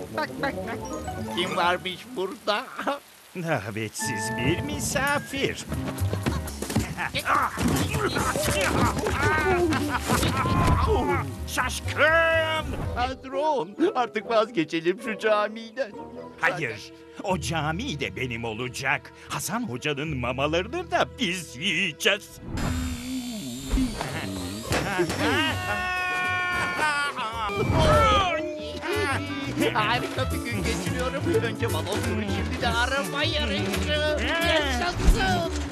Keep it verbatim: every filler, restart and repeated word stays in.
Bak bak bak. Kim varmış burada? Davetsiz bir misafir. Şaşkın! Patron, artık vazgeçelim şu camiden. Hayır, o cami de benim olacak. Hasan Hoca'nın mamalarını da biz yiyeceğiz. Harika bir gün geçiriyorum. Önce balon turu, şimdi de araba yarışı. Yaşasın.